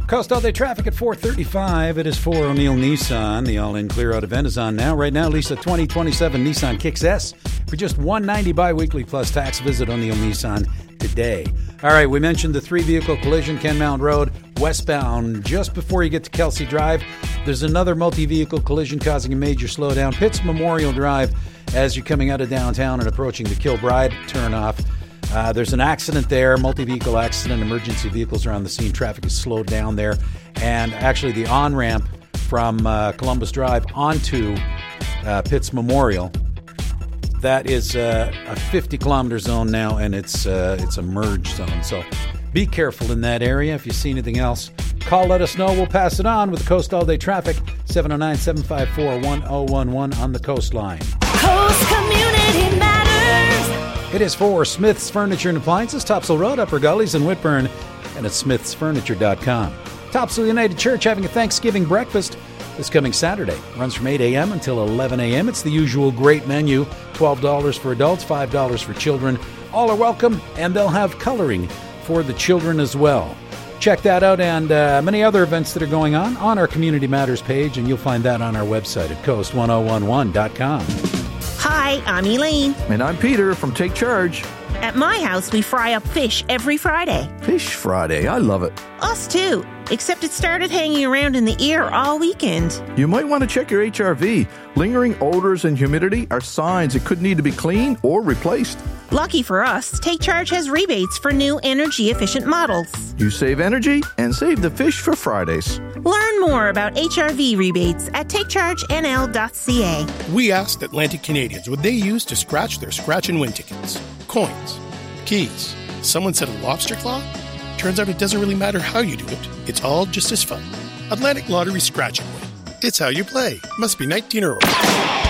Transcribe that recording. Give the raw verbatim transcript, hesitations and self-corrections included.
Coast All Day Traffic at four thirty-five. It is for O'Neill Nissan. The all-in clear-out event is on now. Right now, lease a twenty twenty-seven Nissan Kicks S for just one hundred ninety dollars bi-weekly plus tax. Visit O'Neill Nissan today. All right, we mentioned the three-vehicle collision, Ken Mound Road, westbound. Just before you get to Kelsey Drive, there's another multi-vehicle collision causing a major slowdown. Pitts Memorial Drive, as you're coming out of downtown and approaching the Kilbride turnoff. Uh, there's an accident there, multi-vehicle accident. Emergency vehicles are on the scene. Traffic is slowed down there. And actually the on-ramp from uh, Columbus Drive onto uh, Pitts Memorial, that is uh, a fifty-kilometer zone now, and it's uh, it's a merge zone. So be careful in that area. If you see anything else, call, let us know. We'll pass it on with the Coast All Day Traffic, seven oh nine, seven five four, one oh one one on the Coastline. Coast Community Matters. It is for Smith's Furniture and Appliances, Topsail Road, Upper Gullies, and Whitburn, and at smiths furniture dot com. Topsail United Church having a Thanksgiving breakfast this coming Saturday. Runs from eight a.m. until eleven a.m. It's the usual great menu, twelve dollars for adults, five dollars for children. All are welcome, and they'll have coloring for the children as well. Check that out and uh, many other events that are going on on our Community Matters page, and you'll find that on our website at coast ten eleven dot com. Hi, I'm Elaine. And I'm Peter from Take Charge. At my house, we fry up fish every Friday. Fish Friday, I love it. Us too, except it started hanging around in the air all weekend. You might want to check your H R V. Lingering odors and humidity are signs it could need to be cleaned or replaced. Lucky for us, Take Charge has rebates for new energy-efficient models. You save energy and save the fish for Fridays. Learn more about H R V rebates at take charge n l dot c a. We asked Atlantic Canadians what they use to scratch their scratch and win tickets. Coins. Keys. Someone said a lobster claw? Turns out it doesn't really matter how you do it. It's all just as fun. Atlantic Lottery Scratch and Win. It's how you play. Must be nineteen or older.